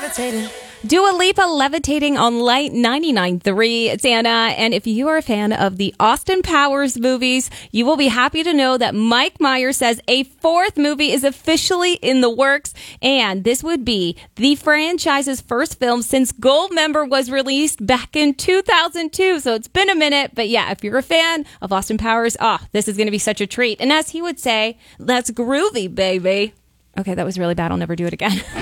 Dua Lipa levitating on Light 99.3. It's Anna, and if you are a fan of the Austin Powers movies, you will be happy to know that Mike Myers says a fourth movie is officially in the works, and this would be the franchise's first film since Goldmember was released back in 2002. So it's been a minute, but yeah, if you're a fan of Austin Powers, this is going to be such a treat. And as he would say, let's groovy, baby. Okay, that was really bad. I'll never do it again.